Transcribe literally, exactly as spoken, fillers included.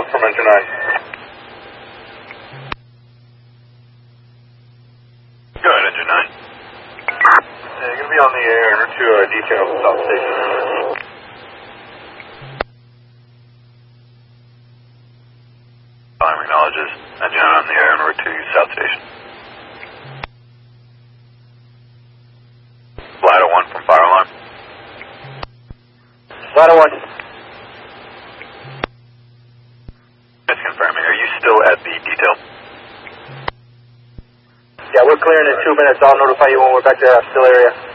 from engine nine. Go ahead, engine nine. Yeah, you're going to be on the air to uh, detail South Station. Time acknowledges. Engine nine on the air en route to South Station. Ladder one from fire alarm. Ladder one. Just confirming, are you still at the detail? Yeah, we're clearing in two minutes. I'll notify you when we're back there at still area.